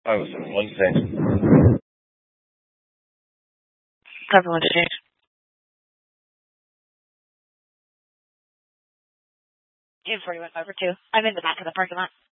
I was in one thing. Everyone did. Before you went over too. I'm in the back of the parking lot.